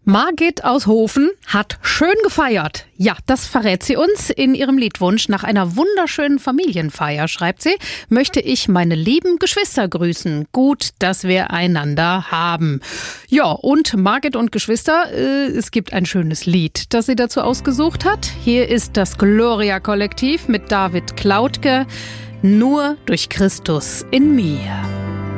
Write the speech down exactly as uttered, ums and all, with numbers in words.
Margit aus Hofen hat schön gefeiert. Ja, das verrät sie uns in ihrem Liedwunsch. Nach einer wunderschönen Familienfeier, schreibt sie, möchte ich meine lieben Geschwister grüßen. Gut, dass wir einander haben. Ja, und Margit und Geschwister, äh, es gibt ein schönes Lied, das sie dazu ausgesucht hat. Hier ist das Gloria-Kollektiv mit David Klautke. Nur durch Christus in mir.